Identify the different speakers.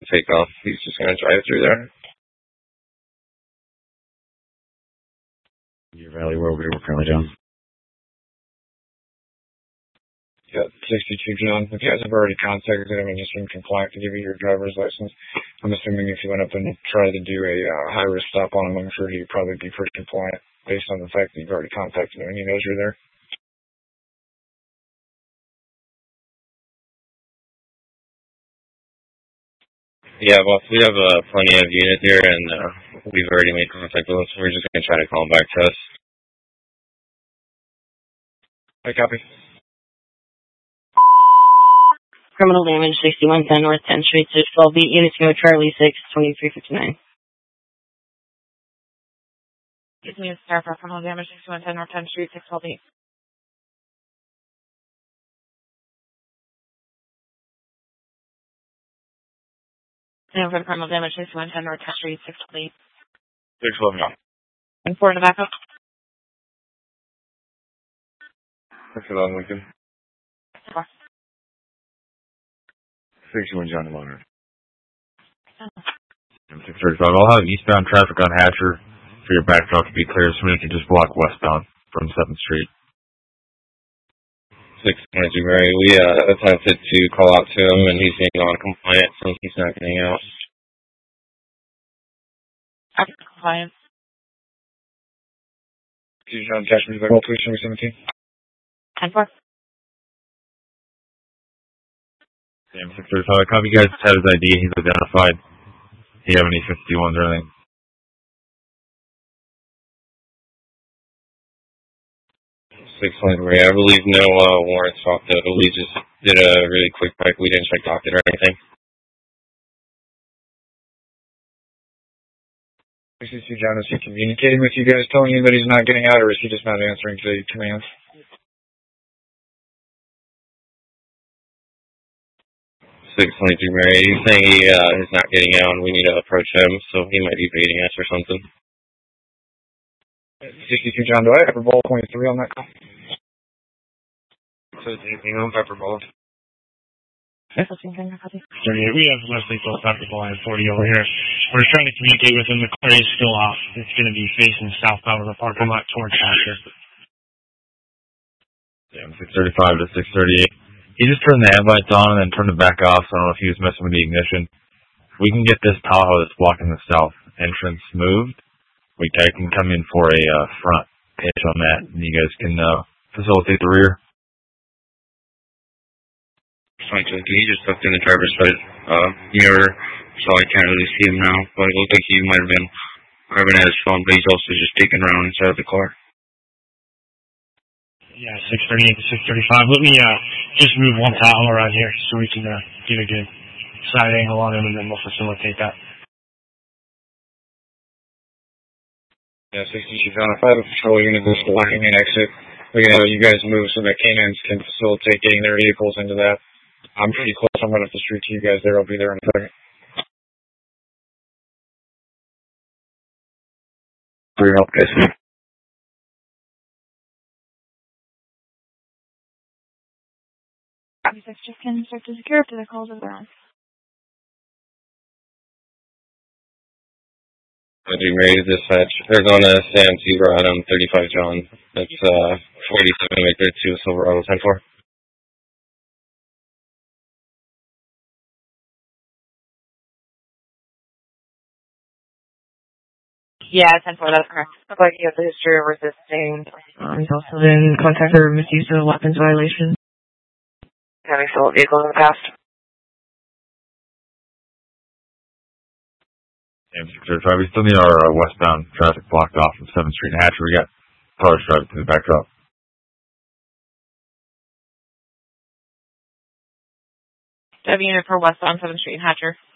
Speaker 1: take off. He's just going to drive through there.
Speaker 2: Your Valley Road, we're currently down.
Speaker 3: Yeah, 62 John. If you guys have already contacted him and you seem compliant to give you your driver's license, I'm assuming if you went up and tried to do a high-risk stop on him, I'm sure he'd probably be pretty compliant based on the fact that you've already contacted him and he knows you're there.
Speaker 1: Yeah, well, we have plenty of units here, and we've already made contact with them, so we're just going to try to call them back to us.
Speaker 3: I copy.
Speaker 4: Criminal damage, 6110 North 10th Street, 612 beat, units go Charlie 6, 2359.
Speaker 5: Give me a star for criminal damage, 6110 North 10th Street, 612 beat. And for the criminal damage, 6110 North 10th Street, 612 beat.
Speaker 1: 612 now.
Speaker 5: And 4 in the backup.
Speaker 1: 611 Lincoln.
Speaker 2: 61 John Lamar. 635. I'll have eastbound traffic on Hatcher for your backdrop to be clear, so we can just block westbound from 7th Street.
Speaker 1: 622 Mary. We attempted to call out to him, and he's being non-compliant, so he's not getting out.
Speaker 5: After compliance.
Speaker 3: John Cashman's back. Police 17.
Speaker 5: 10-4.
Speaker 2: Damn, 635. Copy, you guys have his ID. He's identified. Do you have any 51s or anything?
Speaker 1: 600 Mary. I believe no warrants off though. We just did a really quick check. We didn't check docket or anything.
Speaker 3: 62 John, is he communicating with you guys, telling you that he's not getting out, or is he just not answering to commands?
Speaker 1: 622 Mary. He's saying he is not getting out and we need to approach him, so he might be baiting us or something.
Speaker 3: 62 John, do I have Pepperball 23 on that call?
Speaker 1: So anything on Pepperball?
Speaker 5: 38.
Speaker 6: We have Leslie Cole Pepperball and 40 over here. We're trying to communicate with him. The car is still off. It's going to be facing southbound of the parking lot towards Hatcher.
Speaker 2: Damn, 635 to 638. He just turned the headlights on and then turned it back off, so I don't know if he was messing with the ignition. If we can get this Tahoe that's blocking the south entrance moved, we can come in for a front pitch on that, and you guys can facilitate the rear.
Speaker 1: Can you just look in the driver's side mirror, so I can't really see him now, but it looked like he might have been grabbing at his phone, but he's also just taking around inside of the car.
Speaker 6: Yeah, 638 to 635. Let me just move one Tahoe around here so we can get a good side angle on him, and then we'll facilitate that.
Speaker 3: Yeah, 62 John, if I have a patrol unit that's blocking an exit, we can have you guys move so that canines can facilitate getting their vehicles into that. I'm pretty close. I'm right up the street to you guys there. I'll be there in a second.
Speaker 2: For your help, guys.
Speaker 5: Just can start to secure after the calls are on.
Speaker 1: Mary dispatch. Arizona Sam Zebra Adam 35 John. That's 47 Victor 2 Silverado 10-4.
Speaker 5: Yeah, 10-4, that's correct. Looks like he has a history of resisting. He's also been contacted for misuse of weapons violation. Having stolen vehicles in the past.
Speaker 2: We still need our westbound traffic blocked off from 7th Street and Hatcher. We got cars driving to the backdrop.
Speaker 5: W unit for westbound 7th Street and Hatcher.